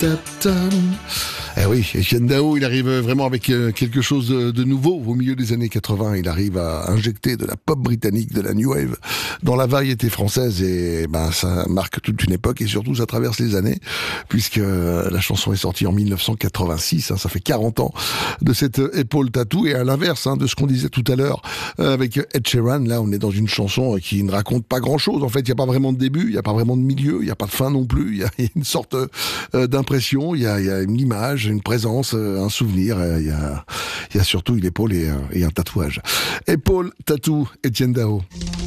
Eh oui, Etienne Dao, il arrive vraiment avec quelque chose de nouveau au milieu des années 80. Il arrive à injecter de la pop britannique, de la new wave dans la variété française et ça marque toute une époque et surtout ça traverse les années puisque la chanson est sortie en 1986. Ça fait 40 ans de cette épaule tattoo et à l'inverse de ce qu'on disait tout à l'heure avec Ed Sheeran. Là, on est dans une chanson qui ne raconte pas grand-chose. En fait, il n'y a pas vraiment de début, il n'y a pas vraiment de milieu, il n'y a pas de fin non plus. Il y a une sorte d'impression, il y a une image, une présence, un souvenir, il y a surtout une épaule et un tatouage. Épaule, tatou, Etienne Dao.